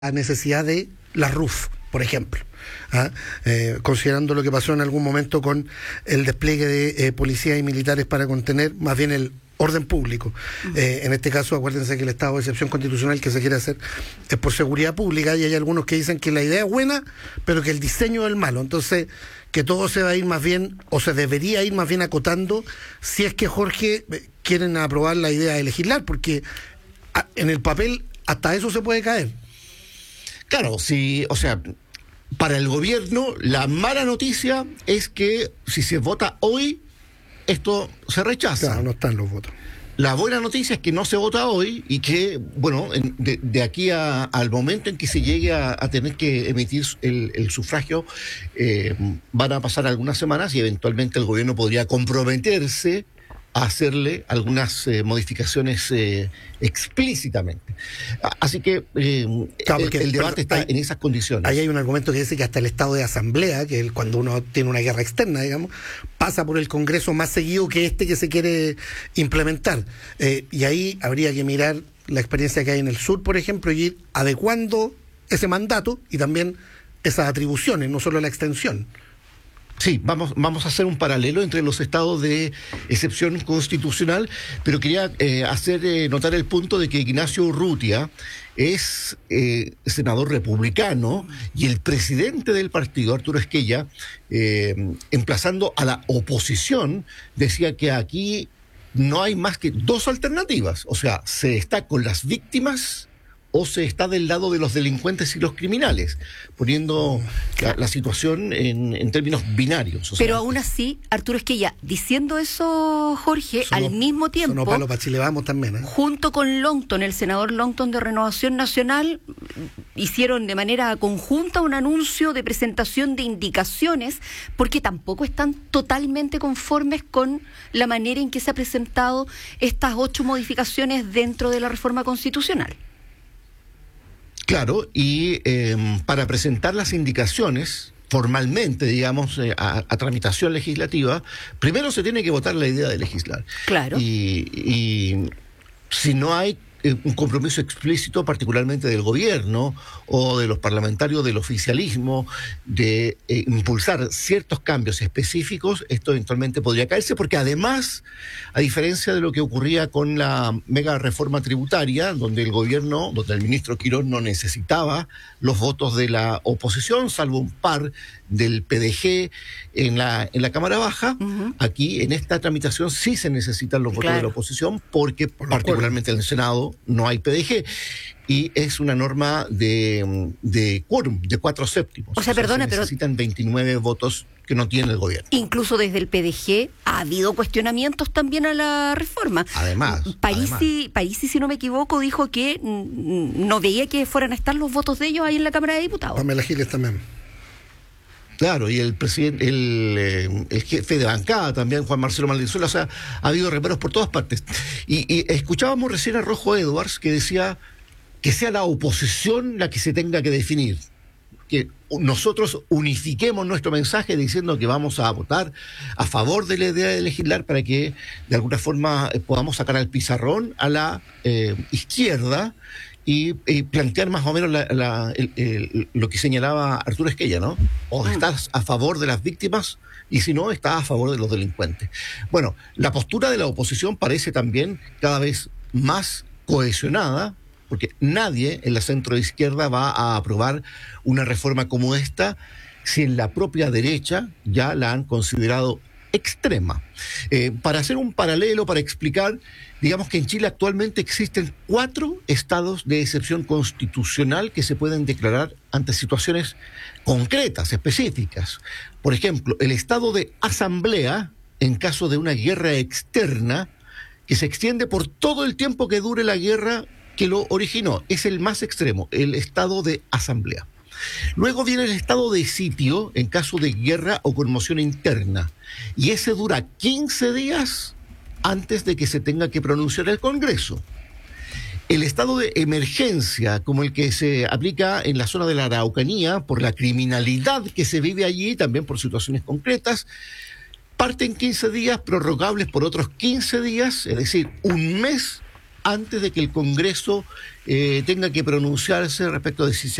la necesidad de la RUF, por ejemplo. Considerando lo que pasó en algún momento con el despliegue de policías y militares para contener más bien el orden público. En este caso, acuérdense que el estado de excepción constitucional que se quiere hacer es por seguridad pública, y hay algunos que dicen que la idea es buena, pero que el diseño es el malo. Entonces, que todo se va a ir más bien, o se debería ir más bien acotando, si es que, Jorge, quieren aprobar la idea de legislar, porque en el papel hasta eso se puede caer. Claro, sí, o sea, para el gobierno la mala noticia es que si se vota hoy, esto se rechaza. Claro, no están los votos. La buena noticia es que no se vota hoy y que, bueno, de aquí al momento en que se llegue a tener que emitir el sufragio, van a pasar algunas semanas y eventualmente el gobierno podría comprometerse a hacerle algunas modificaciones explícitamente. Así que claro, el debate está en esas condiciones. Ahí hay un argumento que dice que hasta el estado de asamblea, que es cuando uno tiene una guerra externa, digamos, pasa por el Congreso más seguido que este que se quiere implementar. Y ahí habría que mirar la experiencia que hay en el sur, por ejemplo, y ir adecuando ese mandato y también esas atribuciones, no solo la extensión. Sí, vamos a hacer un paralelo entre los estados de excepción constitucional, pero quería hacer notar el punto de que Ignacio Urrutia es senador republicano y el presidente del partido, Arturo Esquella, emplazando a la oposición, decía que aquí no hay más que dos alternativas, o sea, se está con las víctimas o se está del lado de los delincuentes y los criminales, poniendo la situación en términos binarios. Pero aún así, Arturo Esquella, diciendo eso, Jorge, al mismo tiempo, sonó palo para Chile Vamos también, junto con Longton, el senador Longton de Renovación Nacional, hicieron de manera conjunta un anuncio de presentación de indicaciones, porque tampoco están totalmente conformes con la manera en que se ha presentado estas 8 modificaciones dentro de la reforma constitucional. Claro, y para presentar las indicaciones formalmente, digamos, a tramitación legislativa, primero se tiene que votar la idea de legislar. Claro. Y si no hay un compromiso explícito, particularmente del gobierno o de los parlamentarios del oficialismo, de impulsar ciertos cambios específicos, esto eventualmente podría caerse, porque además, a diferencia de lo que ocurría con la mega reforma tributaria, donde el gobierno, donde el ministro Quirós no necesitaba los votos de la oposición, salvo un par del PDG en la Cámara Baja, aquí en esta tramitación sí se necesitan los votos de la oposición, porque particularmente en el Senado no hay PDG. Y es una norma de quórum, de 4/7. O sea, perdona, pero necesitan 29 votos que no tiene el gobierno. Incluso desde el PDG ha habido cuestionamientos también a la reforma. Además. Parisi, si no me equivoco, dijo que no veía que fueran a estar los votos de ellos ahí en la Cámara de Diputados. Pamela Giles también. Claro, y el presidente, el jefe de bancada también, Juan Marcelo Valenzuela, o sea, ha habido reparos por todas partes. Y escuchábamos recién a Rojo Edwards que decía que sea la oposición la que se tenga que definir, que nosotros unifiquemos nuestro mensaje diciendo que vamos a votar a favor de la idea de legislar para que de alguna forma podamos sacar al pizarrón a la izquierda y plantear más o menos lo que señalaba Arturo Esquella, ¿no? O estás a favor de las víctimas y si no, estás a favor de los delincuentes. Bueno, la postura de la oposición parece también cada vez más cohesionada, porque nadie en la centro izquierda va a aprobar una reforma como esta si en la propia derecha ya la han considerado extrema. Para hacer un paralelo, para explicar, digamos que en Chile actualmente existen 4 estados de excepción constitucional que se pueden declarar ante situaciones concretas, específicas. Por ejemplo, el estado de asamblea en caso de una guerra externa que se extiende por todo el tiempo que dure la guerra que lo originó. Es el más extremo, el estado de asamblea. Luego viene el estado de sitio en caso de guerra o conmoción interna. Y ese dura 15 días antes de que se tenga que pronunciar el Congreso. El estado de emergencia, como el que se aplica en la zona de la Araucanía, por la criminalidad que se vive allí, también por situaciones concretas, parte en 15 días, prorrogables por otros 15 días, es decir, un mes antes de que el Congreso tenga que pronunciarse respecto de si se